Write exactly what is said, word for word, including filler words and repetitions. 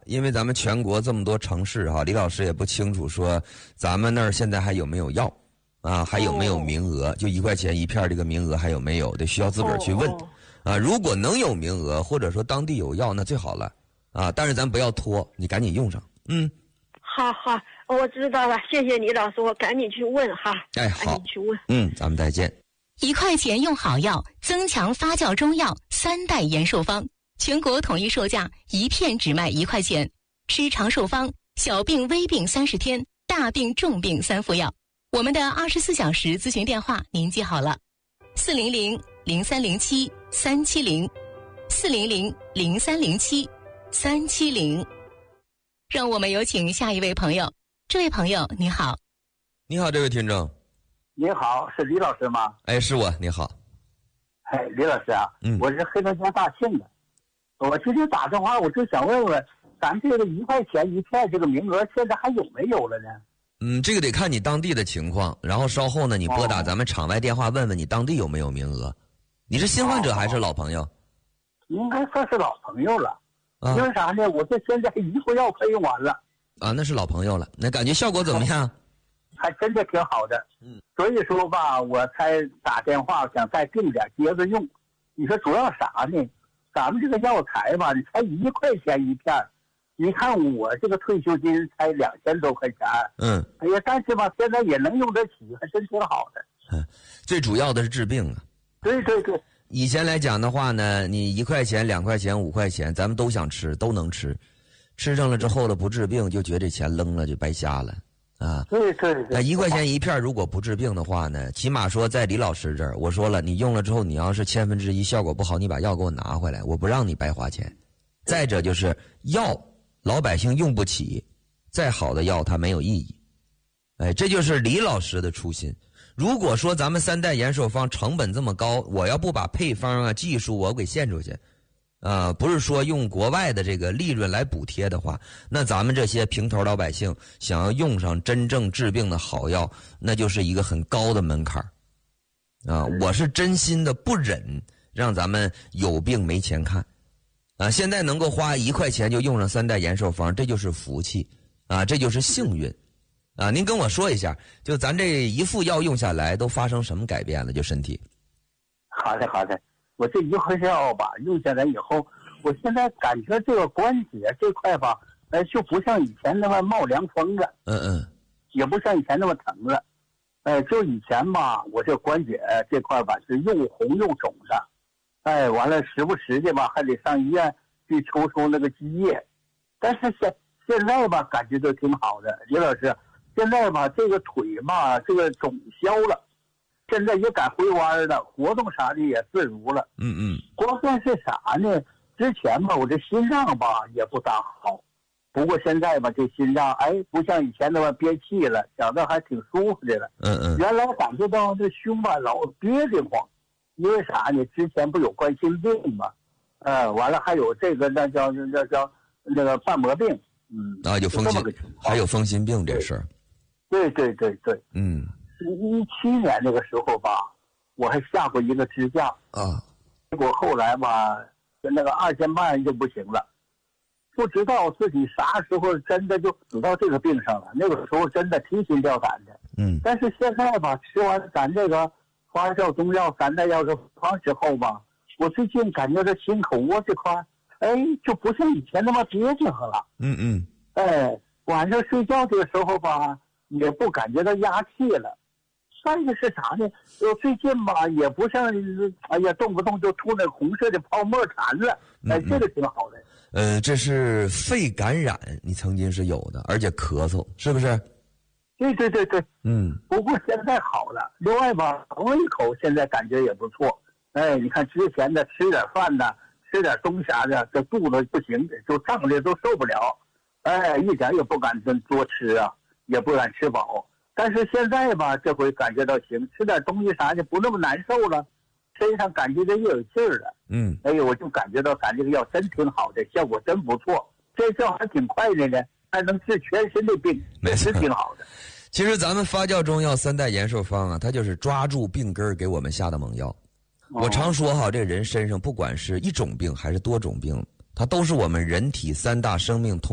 因为咱们全国这么多城市哈，李老师也不清楚说咱们那儿现在还有没有药啊，还有没有名额，哦、就一块钱一片这个名额还有没有，得需要自个儿去问、哦哦、啊。如果能有名额，或者说当地有药，那最好了啊。但是咱不要拖，你赶紧用上。嗯， 好好，我知道了，谢谢李老师，我赶紧去问哈。 哎，好， 赶紧去问。 嗯，咱们再见。 一块钱用好药，增强发酵中药三代延寿方，全国统一售价，一片只卖一块钱。吃长寿方，小病微病三十天，大病重病三副药。我们的二十四小时咨询电话您记好了：四零零零三零七三七零，四零零零三零七三七零。让我们有请下一位朋友。这位朋友你好。 你好，这位听众。 你好，是李老师吗？ 哎，是我。你好。 哎，李老师啊， 嗯， 我是黑龙江大庆的。我今天打电话，我就想问问，咱这个一块钱一片这个名额，现在还有没有了呢？ 嗯，这个得看你当地的情况，然后稍后呢，你拨打咱们场外电话问问你当地有没有名额。你是新患者还是老朋友？哦、 应该算是老朋友了。 啊、 因为啥呢？我这现在一副药快用完了。 啊，那是老朋友了。那感觉效果怎么样？ 还真的挺好的。 嗯， 所以说吧，我才打电话想再定点接着用。你说主要啥呢？咱们这个药材吧，你才一块钱一片。你看我这个退休金才两千多块钱。 嗯， 哎呀，但是吧，现在也能用得起，还真挺好的。 嗯，最主要的是治病啊。 对对对。 以前来讲的话呢，你一块钱、两块钱、五块钱，咱们都想吃，都能吃。吃上了之后了，不治病，就觉得这钱扔了就白瞎了。啊， 对对对， 那一块钱一片，如果不治病的话呢，起码说在李老师这儿，我说了，你用了之后，你要是千分之一效果不好，你把药给我拿回来，我不让你白花钱。再者就是药，老百姓用不起，再好的药它没有意义。哎，这就是李老师的初心。如果说咱们三代延寿方成本这么高，我要不把配方啊、技术我给献出去。啊、呃，不是说用国外的这个利润来补贴的话，那咱们这些平头老百姓想要用上真正治病的好药，那就是一个很高的门槛啊！我是真心的不忍让咱们有病没钱看啊！现在能够花一块钱就用上三代延寿方，这就是福气啊，这就是幸运啊！您跟我说一下，就咱这一副药用下来都发生什么改变了？就身体？ 好的，好的。我这一块药吧，用下来以后，我现在感觉这个关节这块吧，呃，就不像以前那么冒凉风了， 嗯嗯， 也不像以前那么疼了，哎、呃，就以前吧，我这关节这块吧是又红又肿的，哎，完了时不时的吧还得上医院去抽出那个积液，但是现现在吧感觉都挺好的，李老师，现在吧这个腿吧这个肿消了。现在也敢回弯了，活动啥的也自如了。 嗯嗯。 关键是啥呢？之前吧，我这心脏吧也不大好，不过现在吧，这心脏哎，不像以前那么憋气了，讲的还挺舒服的了。 嗯嗯。 原来感觉到这胸吧老憋得慌，因为啥呢？之前不有冠心病嘛，呃，完了还有这个那叫那叫那个瓣膜病，嗯。 啊，有风心，还有风心病这事儿。 对对对对。 嗯。 一七年那个时候吧，我还下过一个支架啊， 结果后来吧，那个二尖瓣就不行了，不知道自己啥时候真的就死到这个病上了。那个时候真的提心吊胆的。 嗯。 但是现在吧，吃完咱这个发酵中药三代药这方之后吧，我最近感觉这心口窝这块，哎，就不像以前那么憋得慌了。 嗯嗯。 哎，晚上睡觉的时候吧，也不感觉到压气了。再一个是啥呢？我最近吧，也不像，哎呀，动不动就吐那红色的泡沫痰了。哎，这个挺好的。 呃，这是肺感染，你曾经是有的，而且咳嗽，是不是？ 对对对对。 嗯。 不过现在好了。另外吧，胃口现在感觉也不错。哎，你看之前的吃点饭呢，吃点东西啥的，这肚子不行，就胀的都受不了。哎，一点也不敢多吃啊，也不敢吃饱。但是现在吧，这回感觉到行，吃点东西啥的不那么难受了，身上感觉到又有劲儿了。 嗯， 哎呦，我就感觉到咱这个药真挺好的，效果真不错，这药还挺快的呢，还能治全身的病， 没错， 挺好的。 其实咱们发酵中药三代延寿方啊，它就是抓住病根儿给我们下的猛药。哦、我常说哈，这人身上不管是一种病还是多种病，它都是我们人体三大生命通